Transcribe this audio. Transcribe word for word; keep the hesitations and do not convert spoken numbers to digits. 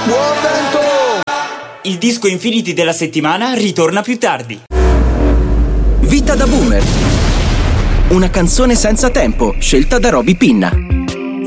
Buon vento! Il disco Infinity della settimana ritorna più tardi. Vita da boomer. Una canzone senza tempo, scelta da Roby Pinna.